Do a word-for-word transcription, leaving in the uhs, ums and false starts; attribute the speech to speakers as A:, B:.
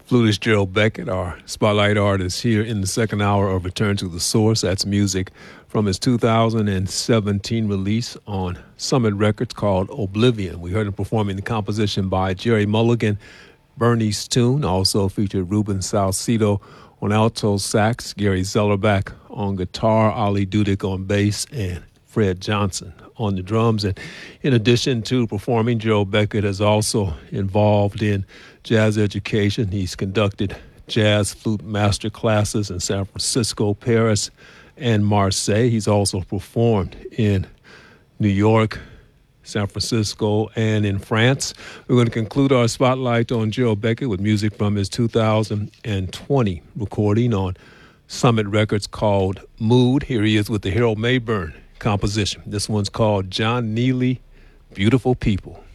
A: Flutist Gerald Beckett, our spotlight artist here in the second hour of Return to the Source. That's music from his two thousand seventeen release on Summit Records called Oblivion. We heard him performing the composition by Jerry Mulligan. Bernie's tune also featured Ruben Salcido on alto sax, Gary Zellerback on guitar, Ali Dudick on bass, and Fred Johnson on the drums. And in addition to performing, Gerald Beckett is also involved in jazz education. He's conducted jazz flute master classes in San Francisco, Paris, and Marseille. He's also performed in New York, San Francisco, and in France. We're going to conclude our spotlight on Gerald Beckett with music from his two thousand twenty recording on Summit Records called Mood. Here he is with the Harold Mayburn composition. This one's called John Neely, Beautiful People.